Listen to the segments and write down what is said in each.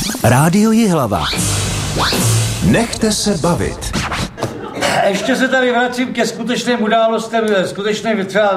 Rádio Jihlava. Nechte se bavit. Ještě se tady vracím ke skutečným událostem, skutečným třeba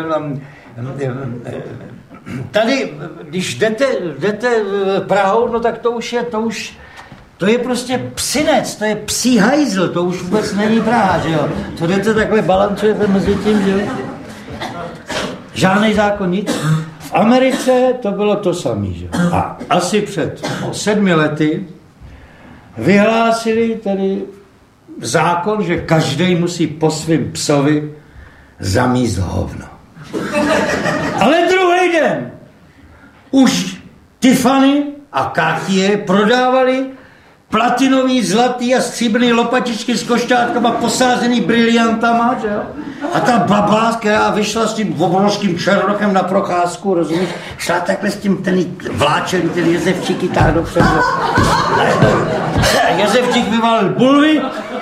tady, když jdete Prahou, no tak to je prostě psinec, to je psí hajzl, to už vůbec není Praha, že jo. To jdete takhle, balancujete mezi tím, že jo. Žádný zákon, nic. V Americe to bylo to samé, že jo. A asi před 7 lety vyhlásili tady zákon, že každý musí po svým psovi zamíst hovno. Ale druhý den už Tiffany a Cartier prodávali platinový, zlatý a stříbrný lopatičky s košťátkama posázený briliantama, že jo? A ta baba, která vyšla s tím obrovským černochem na procházku, rozumíš, šla takhle s tím ten vláčelý, ten jezevčíky tak dopředu. Jezevčík vyvalil bulvy,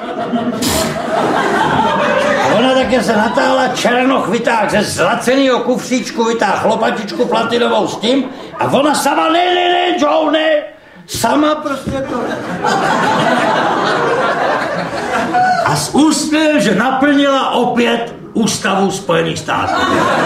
ona také se natáhla, černoch vytáhl ze zlacenýho kufříčku, vytáhl lopatičku platinovou s tím a ona sama, ne, Joe, ne, sama prostě to. A s úsměvem, že naplnila opět ústavu Spojených států.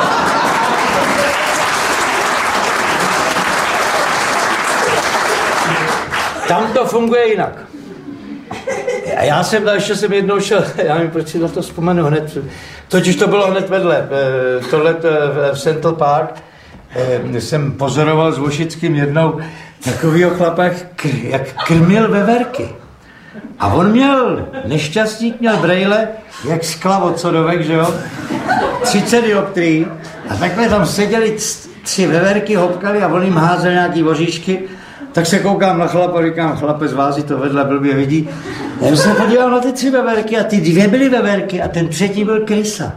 Tam to funguje jinak. A já jsem jednou šel, já nevím, proč si na to vzpomenu hned, totiž to bylo hned vedle, tohle v Central Park, jsem pozoroval s Vošickým jednou takovýho chlapa, jak krmil veverky. A on nešťastník měl brejle, jak skla od sodovek, že jo, 30 dioptrií, a takhle tam seděli 3 veverky, hopkali a on jim házel nějaký voříšky. Tak se koukám na chlapa, říkám, chlape, z vás to vedle blbě vidí. Já jsem se podíval na ty 3 veverky a ty 2 byly veverky a ten 3. byl krysa.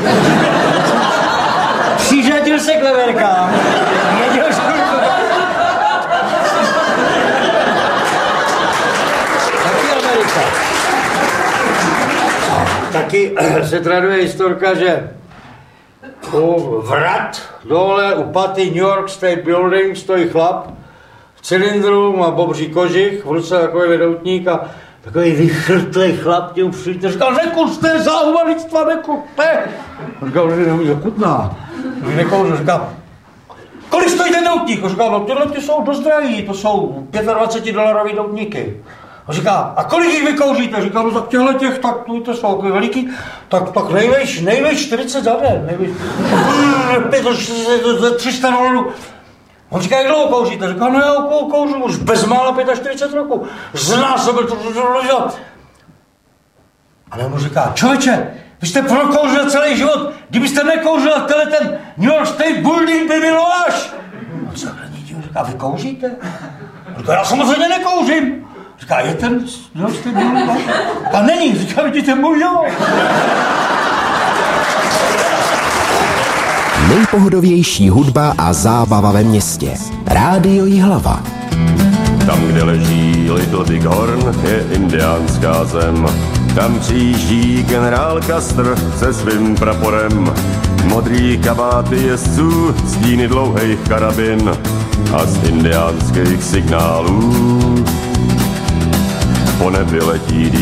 Přiřadil se k veverkám. Taky Amerika. Taky se traduje historka, že u vrat dole u paty New York State Building stojí chlap, cylindru, má bobří kožich, v ruce takový vedoutník a takový vychrtlej chlap těm přijde, říkal, nekuřte, za humanitstva nekuřte. On říkal, že nemůže zakutná. Říkal, kolik stojí ten doutník? On říkal, no tyhle ty jsou dost drahý, to jsou $25 doutníky. On říká, a kolik jich vykouříte? Říkal, no tak těch, tak to jsou takový veliký, tak nejvejš 40 za den, nejvejš 300 $. On říká, jak dlouho kouříte? Říká, no já kouřím už bezmála 45 roku. Znásobil to. A on mu říká, člověče, vy jste prokouřil celý život, kdybyste nekouřil, tenhle ten New York State Building by byl váš. On se hledí, říká, vy kouříte? On říká, já samozřejmě nekouřím. Říká, je ten New York State Building? A není, říká, vidíte, můj jo. Nejpohodovější hudba a zábava ve městě. Rádio Jihlava. Tam, kde leží Little Big Horn, je indiánská zem. Tam přijíždí generál Custer se svým praporem. Modrý kabáty jezdců, stíny dlouhých karabin a z indiánských signálů po nebi letí